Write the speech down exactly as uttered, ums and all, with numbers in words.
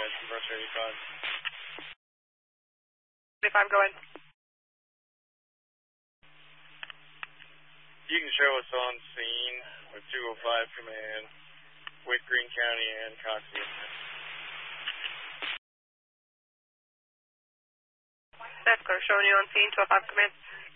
guys, converse eighty-five. eighty-five, go ahead. You can show us on scene with two oh five Command with Greene County and Coxie. That's clear. Showing you on scene, two oh five Command.